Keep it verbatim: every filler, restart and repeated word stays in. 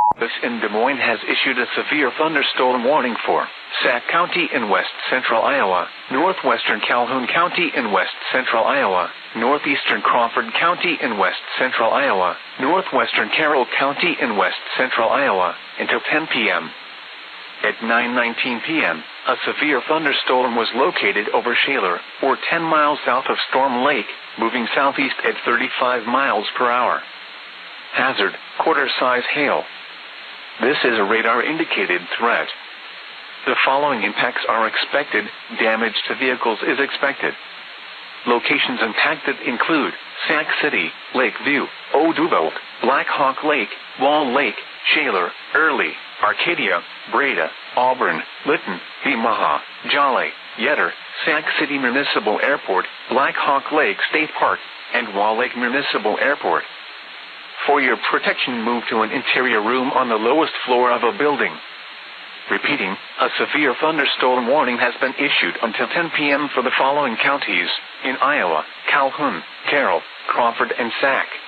This in Des Moines has issued a severe thunderstorm warning for Sac County in west central Iowa, northwestern Calhoun County in west central Iowa, northeastern Crawford County in west central Iowa, northwestern Carroll County in west central Iowa, until ten p m At nine nineteen p m, a severe thunderstorm was located over Shaler, or ten miles south of Storm Lake, moving southeast at thirty-five miles per hour. Hazard, quarter-size hail. This is a radar-indicated threat. The following impacts are expected. Damage to vehicles is expected. Locations impacted include Sac City, Lakeview, Odubolt, Black Hawk Lake, Wall Lake, Shaler, Early, Arcadia, Breda, Auburn, Lytton, Omaha, Jolly, Yetter, Sac City Municipal Airport, Black Hawk Lake State Park, and Wall Lake Municipal Airport. For your protection, move to an interior room on the lowest floor of a building. Repeating, a severe thunderstorm warning has been issued until ten p m for the following counties in Iowa: Calhoun, Carroll, Crawford, and Sac.